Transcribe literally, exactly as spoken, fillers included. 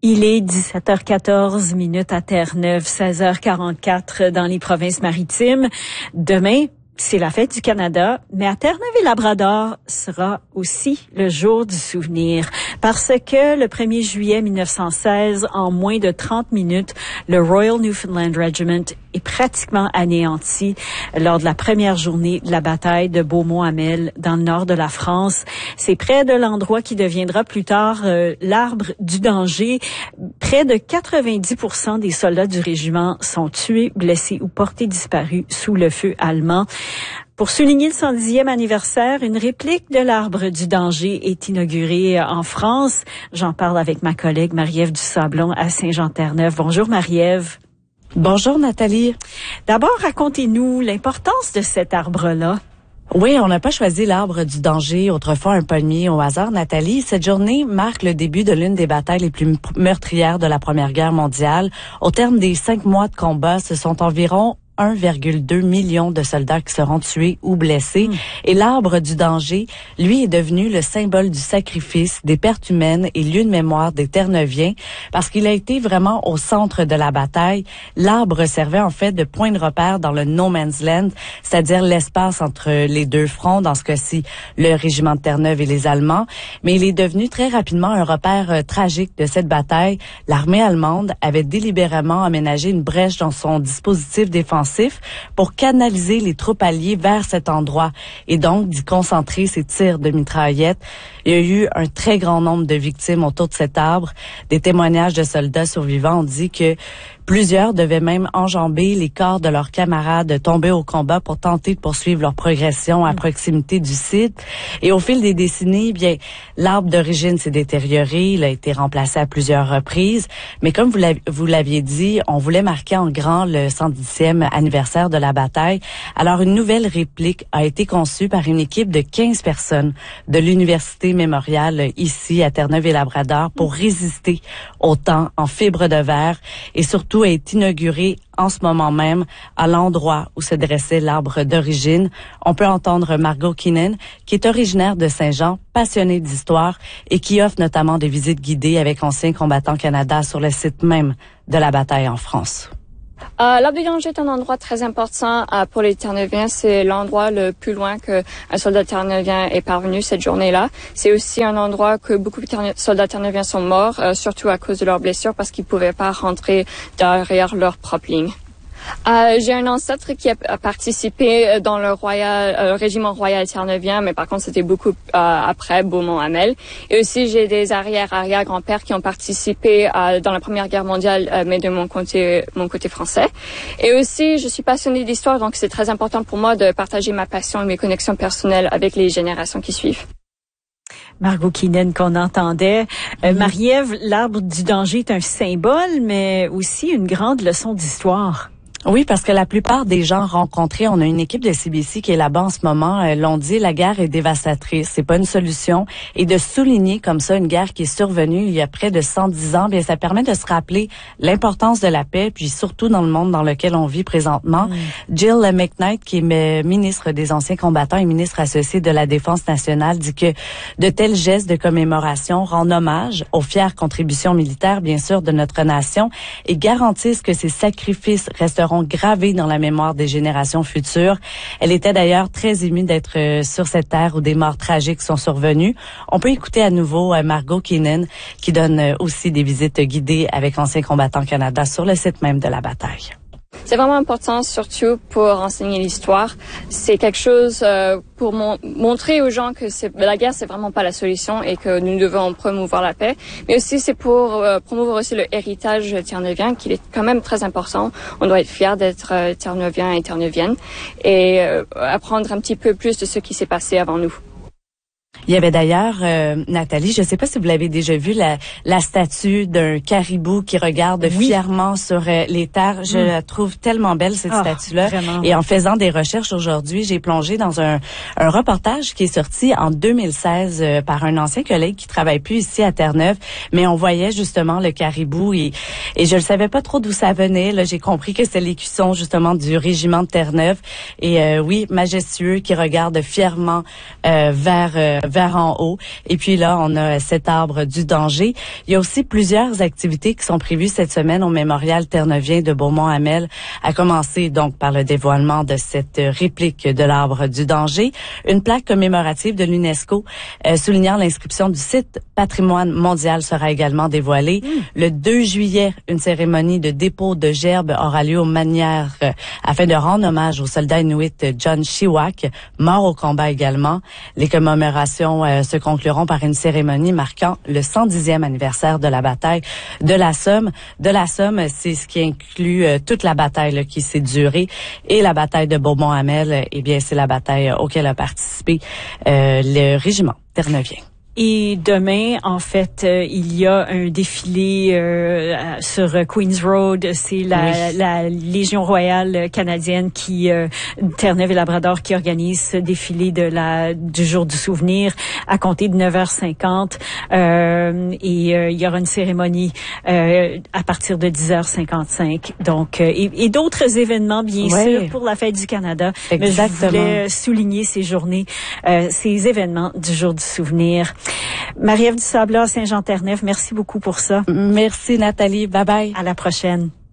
Il est dix-sept heures quatorze minutes à Terre-Neuve, seize heures quarante-quatre dans les provinces maritimes. Demain, c'est la fête du Canada, mais à Terre-Neuve et Labrador sera aussi le jour du souvenir. Parce que le premier juillet mille neuf cent seize, en moins de trente minutes, le Royal Newfoundland Regiment est pratiquement anéanti lors de la première journée de la bataille de Beaumont-Hamel dans le nord de la France. C'est près de l'endroit qui deviendra plus tard euh, l'arbre du danger. Près de quatre-vingt-dix pour cent des soldats du régiment sont tués, blessés ou portés disparus sous le feu allemand. Pour souligner le cent dixième anniversaire, une réplique de l'arbre du danger est inaugurée en France. J'en parle avec ma collègue Marie-Ève Dusablon à Saint-Jean-Terre-Neuve. Bonjour Marie-Ève. Bonjour Nathalie. D'abord, racontez-nous l'importance de cet arbre-là. Oui, on n'a pas choisi l'arbre du danger, autrefois un palmier au hasard, Nathalie. Cette journée marque le début de l'une des batailles les plus meurtrières de la Première Guerre mondiale. Au terme des cinq mois de combat, ce sont environ un virgule deux million de soldats qui seront tués ou blessés. Mmh. Et l'arbre du danger, lui, est devenu le symbole du sacrifice, des pertes humaines et lieu de mémoire des Terre-Neuviens parce qu'il a été vraiment au centre de la bataille. L'arbre servait en fait de point de repère dans le no man's land, c'est-à-dire l'espace entre les deux fronts, dans ce cas-ci, le régiment de Terre-Neuve et les Allemands. Mais il est devenu très rapidement un repère euh, tragique de cette bataille. L'armée allemande avait délibérément aménagé une brèche dans son dispositif défensif pour canaliser les troupes alliées vers cet endroit et donc d'y concentrer ses tirs de mitraillettes. Il y a eu un très grand nombre de victimes autour de cet arbre. Des témoignages de soldats survivants ont dit que plusieurs devaient même enjamber les corps de leurs camarades tombés au combat pour tenter de poursuivre leur progression à proximité du site. Et au fil des décennies, bien, l'arbre d'origine s'est détérioré. Il a été remplacé à plusieurs reprises. Mais comme vous l'aviez dit, on voulait marquer en grand le cent dixième anniversaire de la bataille. Alors, une nouvelle réplique a été conçue par une équipe de quinze personnes de l'Université mémoriale ici à Terre-Neuve et Labrador pour résister au temps en fibre de verre et surtout est inauguré en ce moment même à l'endroit où se dressait l'arbre d'origine. On peut entendre Margot Keenan, qui est originaire de Saint-Jean, passionnée d'histoire et qui offre notamment des visites guidées avec Anciens combattants Canada sur le site même de la bataille en France. Euh, l'arbre du danger est un endroit très important euh, pour les Terre-Neuviens. C'est l'endroit le plus loin qu'un soldat terre-neuvien est parvenu cette journée-là. C'est aussi un endroit que beaucoup de terre- soldats terre-neuviens sont morts, euh, surtout à cause de leurs blessures, parce qu'ils pouvaient pas rentrer derrière leur propre ligne. Euh, j'ai un ancêtre qui a, a participé dans le royal, euh, régiment royal terre-neuvien, mais par contre c'était beaucoup euh, après Beaumont-Hamel. Et aussi j'ai des arrière-arrière-grands-pères qui ont participé euh, dans la Première Guerre mondiale, euh, mais de mon côté, mon côté français. Et aussi je suis passionnée d'histoire, donc c'est très important pour moi de partager ma passion et mes connexions personnelles avec les générations qui suivent. Margot Keenan qu'on entendait. Euh, mmh. Marie-Ève, l'arbre du danger est un symbole, mais aussi une grande leçon d'histoire. Oui, parce que la plupart des gens rencontrés, on a une équipe de C B C qui est là-bas en ce moment, euh, l'ont dit, la guerre est dévastatrice, c'est pas une solution. Et de souligner comme ça une guerre qui est survenue il y a près de cent dix ans, bien ça permet de se rappeler l'importance de la paix, puis surtout dans le monde dans lequel on vit présentement. Mm. Jill McKnight, qui est ministre des Anciens combattants et ministre associée de la Défense nationale, dit que de tels gestes de commémoration rendent hommage aux fières contributions militaires, bien sûr, de notre nation et garantissent que ces sacrifices resteront gravés dans la mémoire des générations futures. Elle était d'ailleurs très émue d'être euh, sur cette terre où des morts tragiques sont survenues. On peut écouter à nouveau euh, Margot Keenan qui donne euh, aussi des visites guidées avec Anciens combattants Canada sur le site même de la bataille. C'est vraiment important, surtout pour enseigner l'histoire. C'est quelque chose euh, pour mon- montrer aux gens que c'est, la guerre, c'est vraiment pas la solution et que nous devons promouvoir la paix. Mais aussi, c'est pour euh, promouvoir aussi le héritage terre-neuvien, qui est quand même très important. On doit être fiers d'être euh, terre-neuvien et terre-neuvienne et euh, apprendre un petit peu plus de ce qui s'est passé avant nous. Il y avait d'ailleurs, euh, Nathalie, je ne sais pas si vous l'avez déjà vu, la, la statue d'un caribou qui regarde oui. fièrement sur euh, les terres. Je mm. la trouve tellement belle, cette oh, statue-là. Vraiment. Et en faisant des recherches aujourd'hui, j'ai plongé dans un, un reportage qui est sorti en deux mille seize euh, par un ancien collègue qui travaille plus ici à Terre-Neuve. Mais on voyait justement le caribou et, et je ne savais pas trop d'où ça venait. Là, j'ai compris que c'était l'écusson justement du régiment de Terre-Neuve. Et euh, oui, majestueux, qui regarde fièrement euh, vers... Euh, vers en haut. Et puis là, on a cet arbre du danger. Il y a aussi plusieurs activités qui sont prévues cette semaine au Mémorial Terre-Neuvien de Beaumont-Hamel, à commencer donc par le dévoilement de cette réplique de l'arbre du danger. Une plaque commémorative de l'UNESCO euh, soulignant l'inscription du site patrimoine mondial sera également dévoilée. Mmh. Le deux juillet, une cérémonie de dépôt de gerbes aura lieu aux Manières euh, afin de rendre hommage au soldat inuit John Shiwak, mort au combat également. Les commémorations euh, se concluront par une cérémonie marquant le cent dixième anniversaire de la bataille de la Somme. De la Somme, c'est ce qui inclut euh, toute la bataille là, qui s'est durée. Et la bataille de Beaumont-Hamel, eh bien, c'est la bataille auquel a participé euh, le régiment Terre-Neuvien. Et demain, en fait, euh, il y a un défilé euh, sur Queen's Road. C'est la, oui. la Légion royale canadienne qui, euh, Terre-Neuve et Labrador, qui organise ce défilé de la du jour du souvenir à compter de neuf heures cinquante. Euh, et euh, il y aura une cérémonie euh, à partir de dix heures cinquante-cinq. Donc, euh, et, et d'autres événements, bien oui. sûr, pour la Fête du Canada. Exactement. Mais je voulais souligner ces journées, euh, ces événements du jour du souvenir. Marie-Ève Dussabla, Saint-Jean-Terre-Neuve, merci beaucoup pour ça. Merci Nathalie, bye bye. À la prochaine.